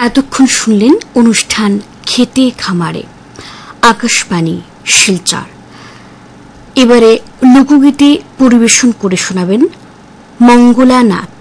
এতক্ষণ শুনলেন অনুষ্ঠান খেতে খামারে, আকাশবাণী শিলচর। এবারে লোকগীতি পরিবেশন করে শোনাবেন মঙ্গলা নাথ।